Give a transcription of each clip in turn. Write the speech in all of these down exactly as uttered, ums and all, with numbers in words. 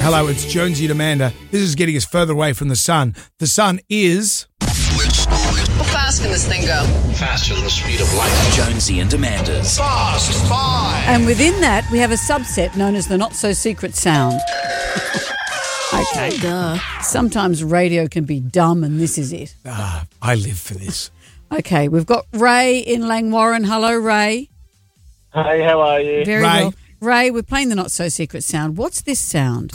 Hello, it's Jonesy and Amanda. This is getting us further away from the sun. The sun is... How fast can this thing go? Faster than the speed of light. Jonesy and Amanda's Fast Five. And within that, we have a subset known as the not-so-secret sound. Okay. Duh. Sometimes radio can be dumb, and this is it. Ah, I live for this. Okay, we've got Ray in Langwarrin. Hello, Ray. Hey, how are you? Very Ray. well. Ray, we're playing the not-so-secret sound. What's this sound?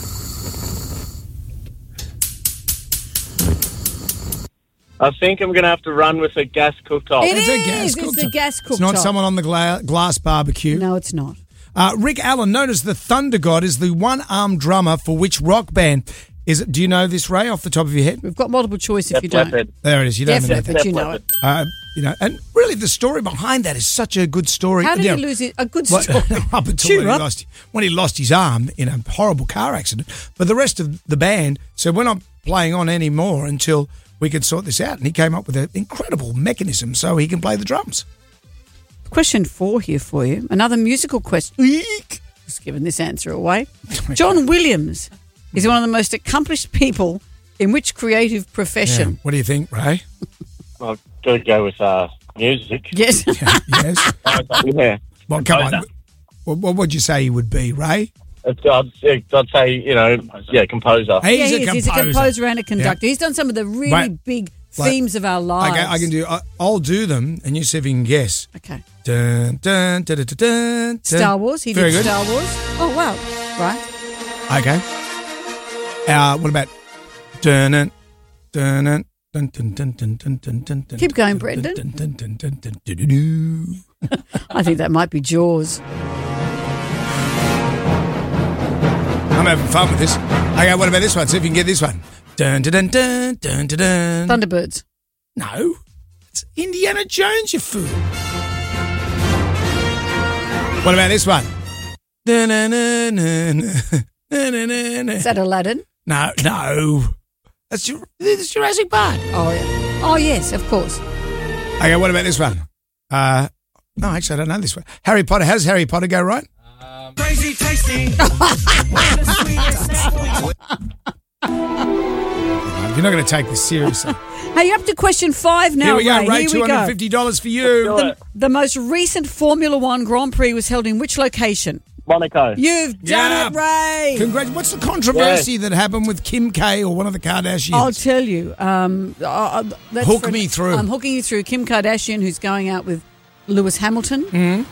I think I'm going to have to run with a gas cooktop. It It's a is. gas It's cooktop. the gas cooktop. It's not someone on the gla- glass barbecue. No, it's not. Uh, Rick Allen, known as the Thunder God, is the one-armed drummer for which rock band? Is it? Do you know this, Ray, off the top of your head? We've got multiple choice if Def you don't. Leppard. There it is. You don't know Definitely, that. but you Def know it. Leppard. Uh, you know, and really the story behind that is such a good story. How did Yeah. he lose it? A good Well, story. up until Cheer when he, up. lost, when he lost his arm in a horrible car accident. But the rest of the band said, we're not playing on anymore until we can sort this out. And he came up with an incredible mechanism so he can play the drums. Question four here for you. Another musical question. Eek. Just giving this answer away. John Williams is one of the most accomplished people in which creative Yeah. profession? What do you think, Ray? I've got to go with uh, music. Yes. Yes. yeah. Well, come on. What, what would you say he would be, Ray? I'd, I'd, I'd say, you know, yeah, composer. He's yeah, a he is. composer. He's a composer and a conductor. Yeah. He's done some of the really Right. big Like- themes of our lives. Okay, I can do. I, I'll do them, and you see if you can guess. Okay. Dun, dun, dun, dun, dun, dun, Star Wars. He Very did good. Star Wars. Oh, wow. Right. Okay. Uh, what about? Dun, dun, dun, dun, dun, dun, dun, dun, dun, dun, dun, dun, Keep going, dun, Brendan. dun, dun, dun, dun, dun, dun, dun, dun. I think that might be Jaws. I'm having fun with this. Okay, what about this one? See if you can get this one. Dun, dun, dun, dun, dun, dun, dun. Thunderbirds. No, it's Indiana Jones, you fool. What about this one? Dun, dun, dun, dun, dun, dun, dun, dun. Is that Aladdin? No, no. That's Jur- that's Jurassic Park. Oh, yeah. Oh, yes, of course. Okay, what about this one? Uh, no, actually, I don't know this one. Harry Potter. How does Harry Potter go, right? Crazy tasty. You're not going to take this seriously. Hey, you're up to question five now, Here we go, Ray. Ray. Here two we hundred go. fifty dollars for you. Do The, it. the most recent Formula One Grand Prix was held in which location? Monaco. You've done Yeah. it, Ray. Congrats. What's the controversy that happened with Kim K or one of the Kardashians? I'll tell you. Um, uh, uh, that's Hook for- me through. I'm hooking you through. Kim Kardashian, who's going out with Lewis Hamilton. Mm-hmm.